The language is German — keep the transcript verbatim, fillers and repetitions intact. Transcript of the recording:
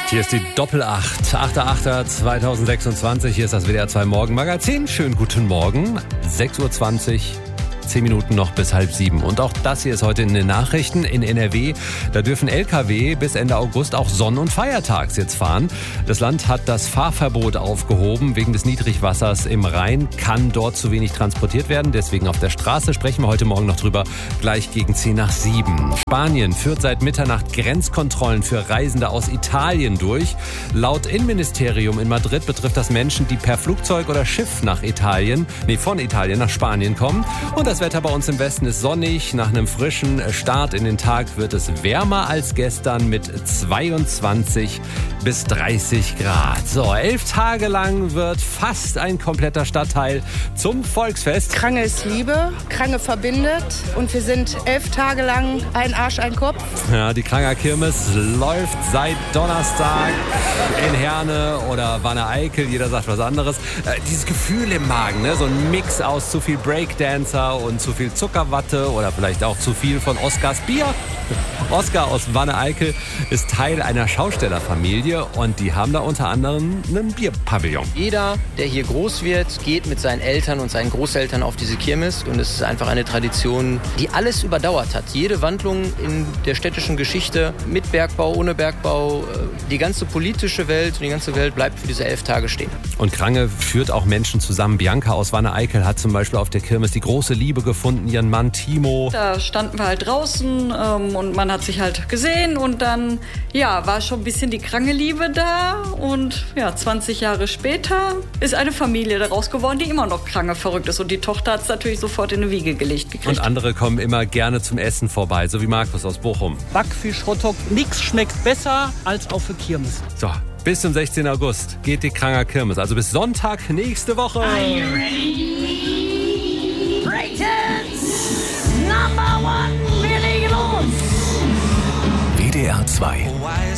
Hier ist die Doppelacht, achter achter zweitausendsechsundzwanzig. Hier ist das W D R zwei Morgenmagazin. Schönen guten Morgen, sechs Uhr zwanzig. Zehn Minuten noch bis halb sieben. Und auch das hier ist heute in den Nachrichten in N R W. Da dürfen L K W bis Ende August auch Sonn- und Feiertags jetzt fahren. Das Land hat das Fahrverbot aufgehoben. Wegen des Niedrigwassers im Rhein kann dort zu wenig transportiert werden. Deswegen auf der Straße sprechen wir heute Morgen noch drüber. Gleich gegen zehn nach sieben. Spanien führt seit Mitternacht Grenzkontrollen für Reisende aus Italien durch. Laut Innenministerium in Madrid betrifft das Menschen, die per Flugzeug oder Schiff nach Italien, nee, von Italien nach Spanien kommen. Und das Das Wetter bei uns im Westen ist sonnig. Nach einem frischen Start in den Tag wird es wärmer als gestern mit zweiundzwanzig bis dreißig Grad. So, elf Tage lang wird fast ein kompletter Stadtteil zum Volksfest. Krange ist Liebe, Krange verbindet und wir sind elf Tage lang ein Arsch, ein Kopf. Ja, die Kranger Kirmes läuft seit Donnerstag in Herne oder Wanne-Eickel. Jeder sagt was anderes. Äh, dieses Gefühl im Magen, ne? So ein Mix aus zu viel Breakdancer und und zu viel Zuckerwatte oder vielleicht auch zu viel von Oskars Bier. Oskar aus Wanne-Eickel ist Teil einer Schaustellerfamilie und die haben da unter anderem einen Bierpavillon. Jeder, der hier groß wird, geht mit seinen Eltern und seinen Großeltern auf diese Kirmes und es ist einfach eine Tradition, die alles überdauert hat. Jede Wandlung in der städtischen Geschichte, mit Bergbau, ohne Bergbau, die ganze politische Welt und die ganze Welt bleibt für diese elf Tage stehen. Und Krange führt auch Menschen zusammen. Bianca aus Wanne-Eickel hat zum Beispiel auf der Kirmes die große Liebe gefunden, ihren Mann Timo. Da standen wir halt draußen ähm, und man hat sich halt gesehen und dann ja, war schon ein bisschen die Krange-Liebe da und ja, zwanzig Jahre später ist eine Familie daraus geworden, die immer noch Krange verrückt ist und die Tochter hat es natürlich sofort in eine Wiege gelegt gekriegt. Und andere kommen immer gerne zum Essen vorbei, so wie Markus aus Bochum. Backfisch, Hotdog, nichts schmeckt besser als auf der Kirmes. So, bis zum sechzehnten August geht die Kranger Kirmes, also bis Sonntag nächste Woche. Are you ready? Brayton's Number One Billy los! W D R zwei